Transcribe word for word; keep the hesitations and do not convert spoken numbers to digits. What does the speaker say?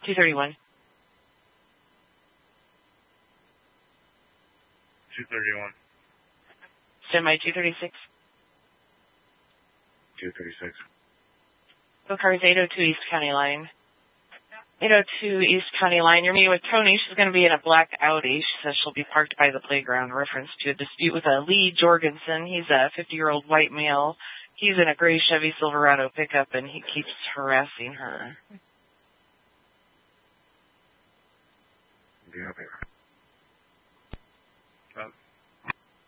two thirty-one. two thirty-one. Stand by two thirty-six. two thirty-six. The car is eight oh two East County Line. eight oh two East County Line. You're meeting with Tony. She's going to be in a black Audi. She says she'll be parked by the playground. Reference to a dispute with a Lee Jorgensen. He's a fifty-year-old white male. He's in a gray Chevy Silverado pickup, and he keeps harassing her. Yeah,